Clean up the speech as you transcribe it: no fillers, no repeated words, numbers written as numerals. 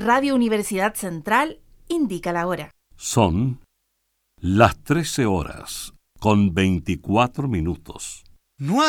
Radio Universidad Central indica la hora. Son las 13 horas con 24 minutos.